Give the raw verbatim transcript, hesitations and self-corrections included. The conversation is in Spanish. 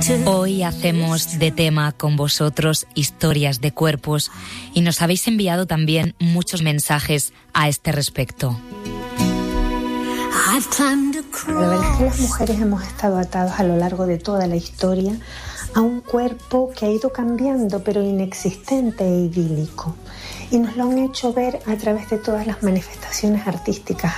Hoy hacemos de tema con vosotros historias de cuerpos y nos habéis enviado también muchos mensajes a este respecto. La verdad es que las mujeres hemos estado atadas a lo largo de toda la historia a un cuerpo que ha ido cambiando, pero inexistente e idílico. Y nos lo han hecho ver a través de todas las manifestaciones artísticas